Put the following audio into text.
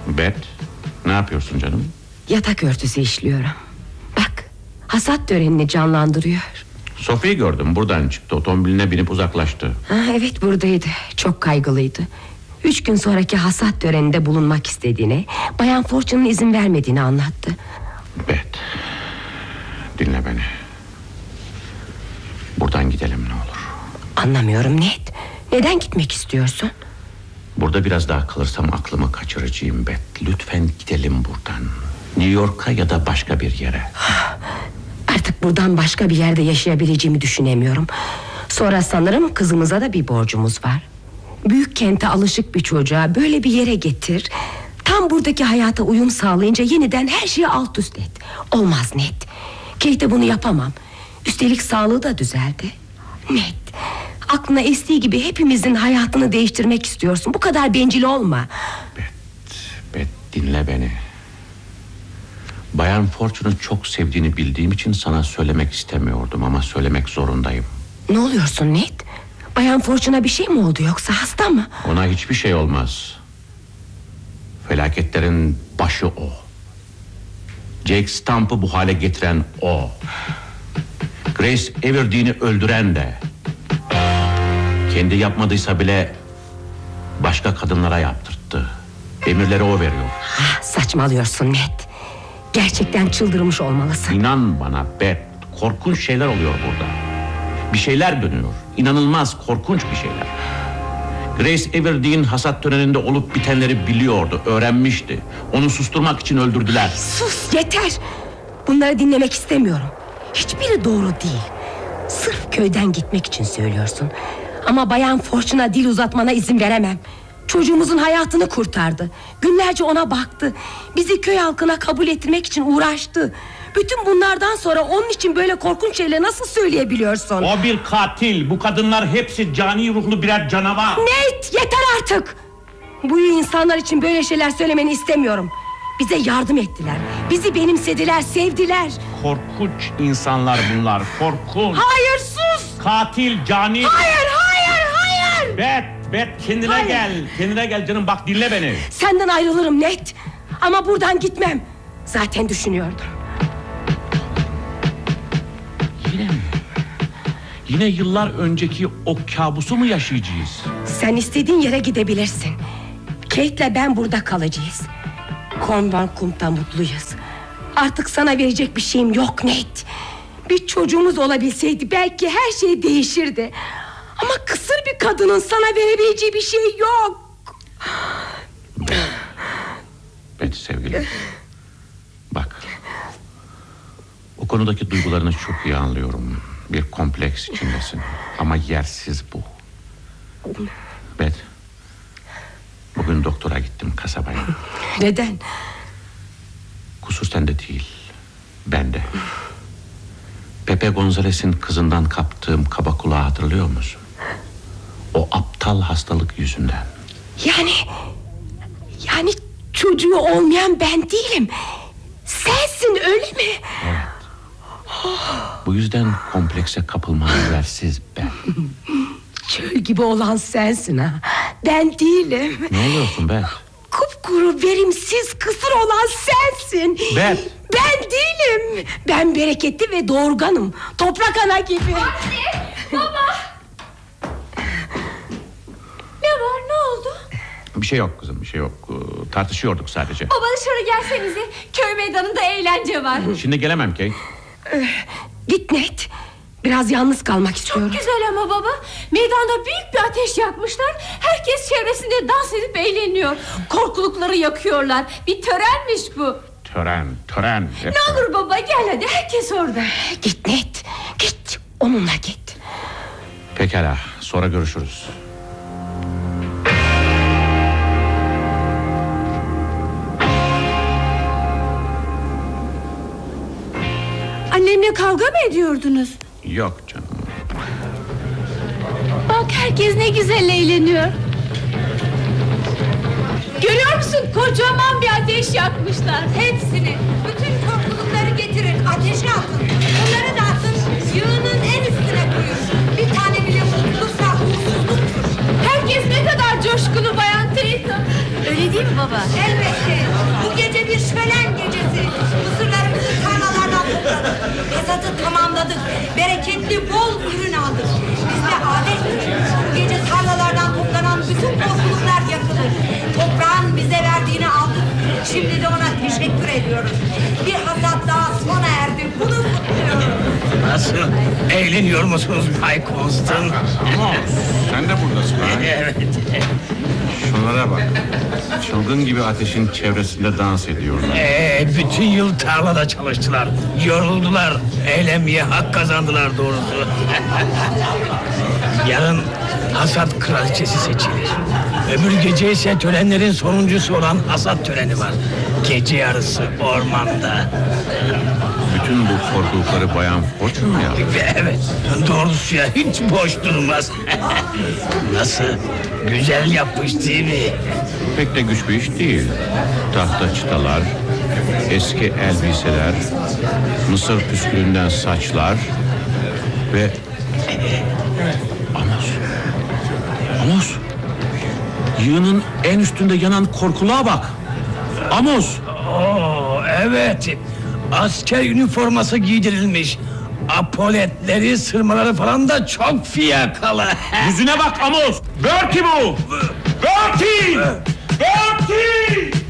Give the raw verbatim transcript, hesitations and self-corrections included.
Bet, ne yapıyorsun canım? Yatak örtüsü işliyorum. Bak, hasat törenini canlandırıyor. Sophie'yi gördüm, buradan çıktı, otomobiline binip uzaklaştı. Ha, evet, buradaydı, çok kaygılıydı. Üç gün sonraki hasat töreninde bulunmak istediğini, Bayan Fortune'un izin vermediğini anlattı. Bet, dinle beni. Buradan gidelim ne olur. Anlamıyorum Ned. Neden gitmek istiyorsun? Burada biraz daha kalırsam aklımı kaçıracağım Bet. Lütfen gidelim buradan. New York'a ya da başka bir yere. Artık buradan başka bir yerde yaşayabileceğimi düşünemiyorum. Sonra sanırım kızımıza da bir borcumuz var. Büyük kente alışık bir çocuğa böyle bir yere getir. Tam buradaki hayata uyum sağlayınca yeniden her şeyi alt üst et. Olmaz Ned. Kate'e bunu yapamam. Üstelik sağlığı da düzeldi. Ned, aklına estiği gibi hepimizin hayatını değiştirmek istiyorsun. Bu kadar bencil olma. Bet, Bet dinle beni. Bayan Fortune'u çok sevdiğini bildiğim için sana söylemek istemiyordum ama söylemek zorundayım. Ne oluyorsun Ned? Bayan Fortune'a bir şey mi oldu yoksa hasta mı? Ona hiçbir şey olmaz. Felaketlerin başı o. Jake Stump'ı bu hale getiren o. Grace Everdene'i öldüren de. Kendi yapmadıysa bile başka kadınlara yaptırttı. Emirleri o veriyor. Ah, saçmalıyorsun Ned. Gerçekten çıldırmış olmalısın. İnan bana Bet, korkunç şeyler oluyor burada. Bir şeyler dönüyor. İnanılmaz korkunç bir şeyler. Grace Everdene hasat töreninde olup bitenleri biliyordu, öğrenmişti. Onu susturmak için öldürdüler. Sus, yeter. Bunları dinlemek istemiyorum. Hiçbiri doğru değil. Sırf köyden gitmek için söylüyorsun. Ama Bayan Fortune'a dil uzatmana izin veremem. Çocuğumuzun hayatını kurtardı. Günlerce ona baktı. Bizi köy halkına kabul ettirmek için uğraştı. Bütün bunlardan sonra onun için böyle korkunç şeyleri nasıl söyleyebiliyorsun? O bir katil. Bu kadınlar hepsi cani ruhlu birer canavar. Nate, yeter artık. Bu insanlar için böyle şeyler söylemeni istemiyorum. Bize yardım ettiler. Bizi benimsediler, sevdiler. Korkunç insanlar bunlar, korkunç. Hayır, sus. Katil, cani. Hayır, hayır, hayır. Bet, Bet kendine Hayır. gel. Kendine gel canım, bak dinle beni. Senden ayrılırım Nate. Ama buradan gitmem. Zaten düşünüyordum. Yine mi? Yine yıllar önceki o kabusu mu yaşayacağız? Sen istediğin yere gidebilirsin. Kate'le ben burada kalacağız. Convenkum'da mutluyuz. Artık sana verecek bir şeyim yok Nate. Bir çocuğumuz olabilseydi belki her şey değişirdi. Ama kısır bir kadının sana verebileceği bir şey yok. Bet, Bet sevgilim. Bak, o konudaki duygularını çok iyi anlıyorum. Bir kompleks içindesin. Ama yersiz bu. Bet, bugün doktora gittim, kasabaya. Neden? Kusur sende değil, bende. Pepe Gonzalez'in kızından kaptığım kaba kulağı hatırlıyor musun? O aptal hastalık yüzünden. Yani Yani çocuğu olmayan ben değilim. Sensin, öyle mi? Evet. Bu yüzden komplekse kapılmanı yersiz ben. Çöl gibi olan sensin ha. Ben değilim. Ne oluyorsun be? Kupkuru, verimsiz, kısır olan sensin. Ben. Ben değilim. Ben bereketli ve doğurganım. Toprak ana gibi. Anne, baba. Ne var, ne oldu? Bir şey yok kızım, bir şey yok. Ee, Tartışıyorduk sadece. Baba, dışarı gelsenize. Köy meydanında eğlence var. Şimdi gelemem Kate. Git Ned. Biraz yalnız kalmak istiyorum. Çok güzel ama baba. Meydanda büyük bir ateş yakmışlar. Herkes çevresinde dans edip eğleniyor. Korkulukları yakıyorlar. Bir törenmiş bu. Tören, tören. Ne olur baba, gel hadi, herkes orada. Git Ned. Git, onunla git. Pekala, sonra görüşürüz. Annemle kavga mı ediyordunuz? Yok canım. Bak, herkes ne güzel eğleniyor. Görüyor musun, kocaman bir ateş yakmışlar. Hepsini, bütün korkulukları getirin, ateşe atın. Bunları da atın, yığının en üstüne koyun. Bir tane bile mutluluksa uğursuzluktur. Herkes ne kadar coşkulu Bayan Tatum. Öyle değil mi baba? Elbette. bereketli bol ürün aldık. Bizde adettir. Bu gece tarlalardan toplanan bütün korkuluklar yakılır. Toprağın bize verdiğini aldık. Şimdi de ona teşekkür ediyoruz. Bir hasat daha sona erdi. Bunu kutluyorum. Nasıl? Eğleniyor musunuz Bay Constant? Sen de buradasın ha? Evet. Şunlara bak. Çılgın gibi ateşin çevresinde dans ediyorlar. Ee, bütün yıl tarlada çalıştılar. Yoruldular. Eğlenmeye hak kazandılar doğrusu. Yarın hasat kraliçesi seçilir. Öbür gece ise törenlerin sonuncusu olan hasat töreni var. Gece yarısı ormanda. Bütün bu korkulukları Bayan Fortune mu yaptı? Evet, doğrusu ya hiç boş durmaz. Nasıl? Güzel yapmış değil mi? Pek de güç bir iş değil. Tahta çıtalar, eski elbiseler, mısır püskülünden saçlar ve... Amos. Amos. Yığının en üstünde yanan korkuluğa bak. Amos. Oo, evet. Asker üniforması giydirilmiş. Apoletleri, sırmaları falan da çok fiyakalı. Yüzüne bak Amos. Bertie bu. Bertie. Bertie.